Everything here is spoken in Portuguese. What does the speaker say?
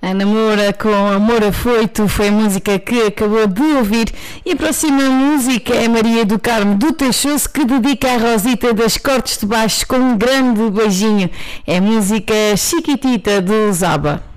Ana Moura com Amor Afoito foi a música que acabou de ouvir. E a próxima música é Maria do Carmo do Teixoso, que dedica à Rosita das Cortes de Baixo com um grande beijinho. É a música Chiquitita do Zaba.